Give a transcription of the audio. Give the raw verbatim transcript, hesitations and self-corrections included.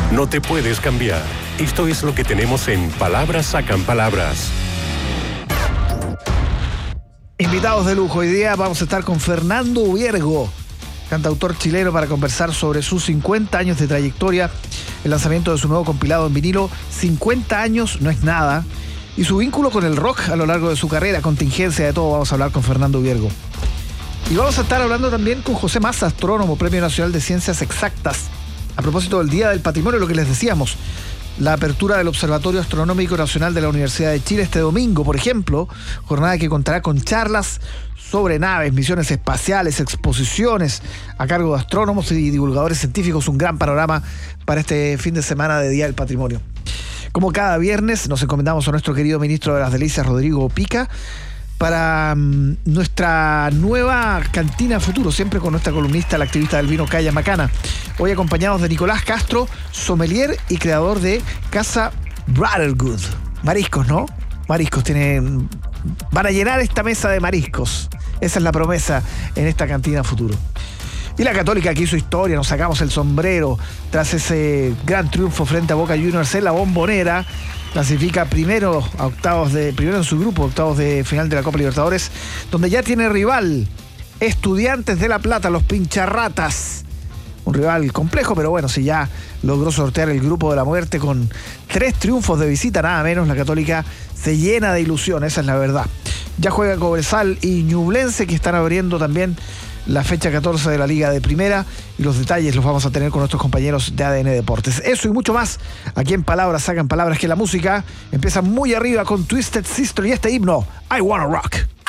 No te puedes cambiar. Esto es lo que tenemos en Palabras Sacan Palabras. Invitados de lujo. Hoy día vamos a estar con Fernando Ubiergo, cantautor chileno, para conversar sobre sus cincuenta años de trayectoria, el lanzamiento de su nuevo compilado en vinilo, cincuenta años no es nada, y su vínculo con el rock a lo largo de su carrera, contingencia de todo. Vamos a hablar con Fernando Ubiergo. Y vamos a estar hablando también con José Massa, astrónomo, Premio Nacional de Ciencias Exactas, a propósito del Día del Patrimonio, lo que les decíamos, la apertura del Observatorio Astronómico Nacional de la Universidad de Chile este domingo, por ejemplo, jornada que contará con charlas sobre naves, misiones espaciales, exposiciones a cargo de astrónomos y divulgadores científicos, un gran panorama para este fin de semana de Día del Patrimonio. Como cada viernes, nos encomendamos a nuestro querido ministro de las Delicias, Rodrigo Pica, para um, nuestra nueva Cantina Futuro, siempre con nuestra columnista, la activista del vino Kaya Macana. Hoy acompañados de Nicolás Castro, sommelier y creador de Casa Brotherhood. Mariscos, ¿no? Mariscos, tienen... van a llenar esta mesa de mariscos. Esa es la promesa en esta Cantina Futuro. Y la Católica, que hizo historia, nos sacamos el sombrero tras ese gran triunfo frente a Boca Juniors en la Bombonera. Clasifica primero a octavos de, primero en su grupo, octavos de final de la Copa Libertadores, donde ya tiene rival, Estudiantes de La Plata, los pincharratas. Un rival complejo, pero bueno, si ya logró sortear el grupo de la muerte con tres triunfos de visita, nada menos, la Católica se llena de ilusión, esa es la verdad. Ya juega Cobresal y Ñublense, que están abriendo también la fecha catorce de la Liga de Primera, y los detalles los vamos a tener con nuestros compañeros de A D N Deportes. Eso y mucho más aquí en Palabras Sacan Palabras, que la música empieza muy arriba con Twisted Sister y este himno, I Wanna Rock.